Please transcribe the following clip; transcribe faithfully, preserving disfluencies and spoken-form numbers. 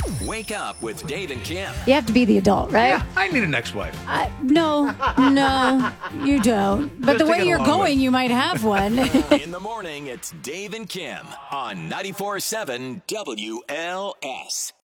Wake up with Dave and Kim. You have to be the adult, right? Yeah, I need an ex-wife. Uh, no, no, you don't. But Just the to way get you're along going, with. you might have one. In the morning, it's Dave and Kim on ninety-four point seven W L S.